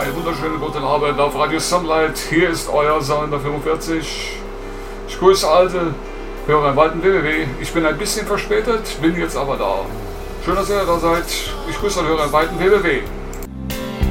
einen wunderschönen guten Abend auf Radio Sunlight. Hier ist euer Sender 45. Ich grüße alte Hörer im Walten www. Ich bin ein bisschen verspätet, bin jetzt aber da. Schön, dass ihr da seid. Ich grüße alle Hörer im Walten www.